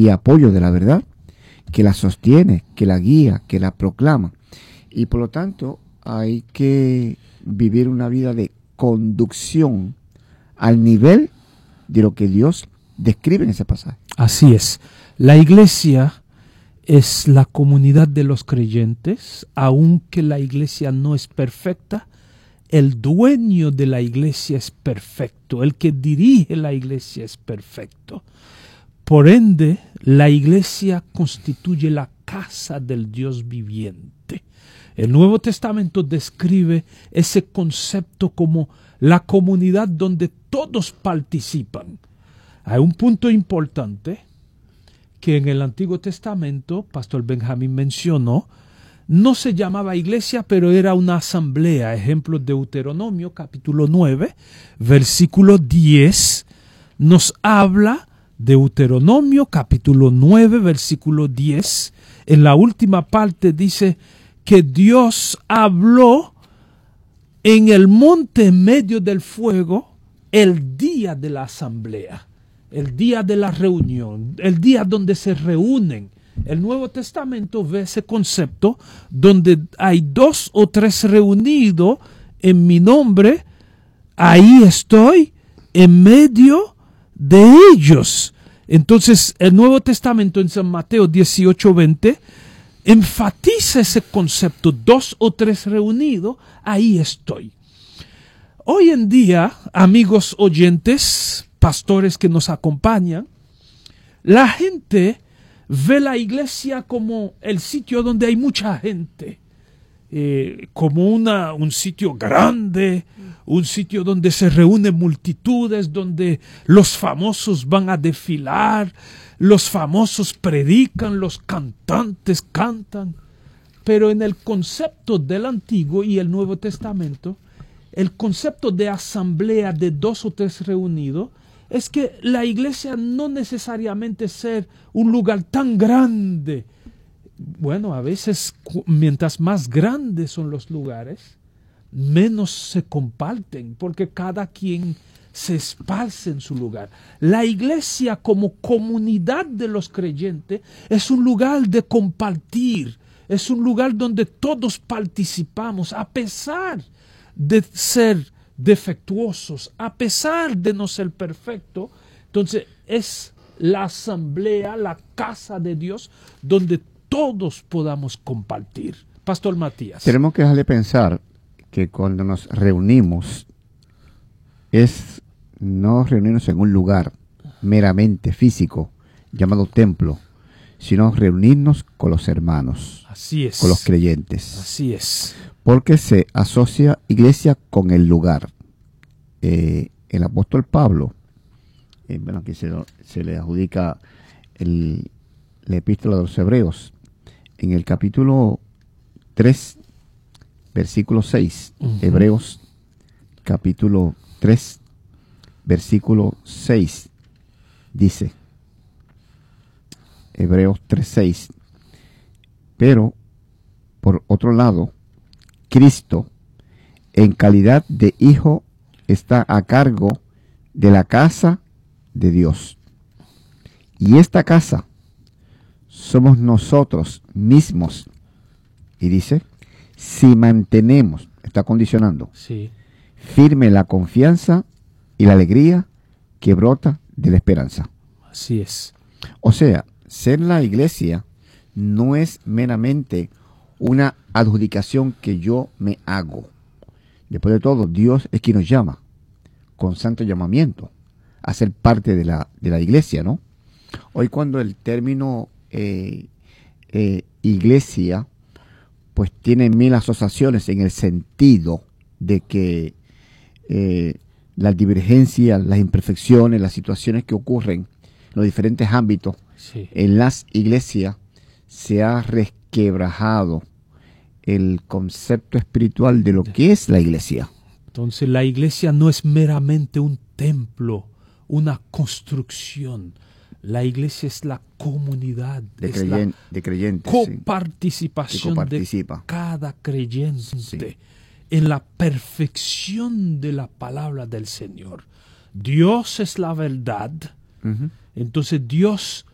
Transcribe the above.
y apoyo de la verdad, que la sostiene, que la guía, que la proclama. Y por lo tanto hay que vivir una vida de conducción al nivel de lo que Dios describe en ese pasaje. Así es. La iglesia es la comunidad de los creyentes, aunque la iglesia no es perfecta. El dueño de la iglesia es perfecto, el que dirige la iglesia es perfecto. Por ende, la iglesia constituye la casa del Dios viviente. El Nuevo Testamento describe ese concepto como la comunidad donde todos participan. Hay un punto importante que en el Antiguo Testamento, Pastor Benjamín mencionó, no se llamaba iglesia, pero era una asamblea. Ejemplo, Deuteronomio, capítulo 9, versículo 10, nos habla, Deuteronomio, capítulo 9, versículo 10, en la última parte dice que Dios habló en el monte en medio del fuego el día de la asamblea, el día de la reunión, el día donde se reúnen. El Nuevo Testamento ve ese concepto donde hay 2 o 3 reunidos en mi nombre, ahí estoy en medio de ellos. Entonces el Nuevo Testamento en San Mateo 18:20 enfatiza ese concepto, 2 o 3 reunidos, ahí estoy. Hoy en día, amigos oyentes, pastores que nos acompañan, la gente ve la iglesia como el sitio donde hay mucha gente, como un sitio grande, un sitio donde se reúnen multitudes, donde los famosos van a desfilar, los famosos predican, los cantantes cantan. Pero en el concepto del Antiguo y el Nuevo Testamento, el concepto de asamblea de 2 o 3 reunidos es que la iglesia no necesariamente ser un lugar tan grande. Bueno, a veces mientras más grandes son los lugares, menos se comparten, porque cada quien se esparce en su lugar. La iglesia como comunidad de los creyentes es un lugar de compartir, es un lugar donde todos participamos, a pesar de ser defectuosos, a pesar de no ser perfecto. Entonces es la asamblea, la casa de Dios, donde todos podamos compartir. Pastor Matías. Tenemos que dejarle pensar que cuando nos reunimos es no reunirnos en un lugar meramente físico llamado templo, sino reunirnos con los hermanos. Así es. Con los creyentes. Así es. Porque se asocia iglesia con el lugar. El apóstol Pablo, aquí se le adjudica la epístola de los Hebreos, en el capítulo 3, versículo 6, Hebreos capítulo 3, versículo 6, dice, Hebreos 3:6, pero por otro lado, Cristo, en calidad de hijo, está a cargo de la casa de Dios. Y esta casa somos nosotros mismos. Y dice, si mantenemos, está condicionando, sí, firme la confianza y la alegría que brota de la esperanza. Así es. O sea, ser la iglesia no es meramente una adjudicación que yo me hago. Después de todo, Dios es quien nos llama con santo llamamiento a ser parte de la iglesia, ¿no? Hoy cuando el término iglesia pues tiene 1000 asociaciones en el sentido de que las divergencias, las imperfecciones, las situaciones que ocurren en los diferentes ámbitos, sí, en las iglesias se ha resquebrajado el concepto espiritual de lo que es la iglesia. Entonces la iglesia no es meramente un templo, una construcción. La iglesia es la comunidad, de creyentes, coparticipación sí, de cada creyente, sí, en la perfección de la palabra del Señor. Dios es la verdad. Entonces Dios